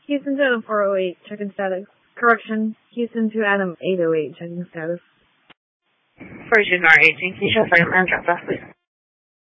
Houston to Adam 408, checking status. Correction, Houston to Adam 808, checking status. Virgin R18, can you transfer your manager, please?